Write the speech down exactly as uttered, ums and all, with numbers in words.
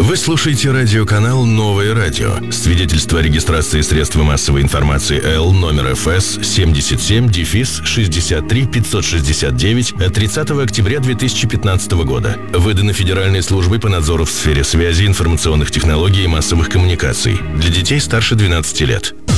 Вы слушаете радиоканал «Новое радио». Свидетельство о регистрации средства массовой информации Л номер Эф Эс семьдесят семь шестьдесят три пятьсот шестьдесят девять от тридцатого октября две тысячи пятнадцатого года. Выдано Федеральной службой по надзору в сфере связи, информационных технологий и массовых коммуникаций. Для детей старше двенадцати лет.